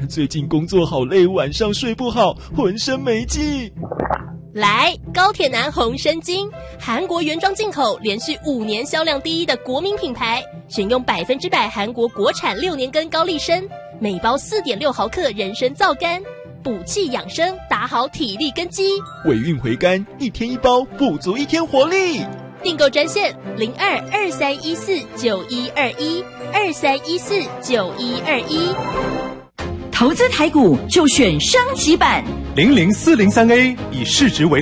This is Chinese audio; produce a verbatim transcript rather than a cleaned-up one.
最近工作好累，晚上睡不好，浑身没劲。 来，高铁男红参精，韩国原装进口，连续五年销量第一的国民品牌，选用百分之百韩国国产六年根高丽参，每包四点六毫克人参皂苷，补气养生，打好体力根基。 尾韵回甘，一天一包，补足一天活力。 订购专线零二二三一四九一二一二三一四九一二一。 投资台股就选升级版零零四零三 A， 以市值为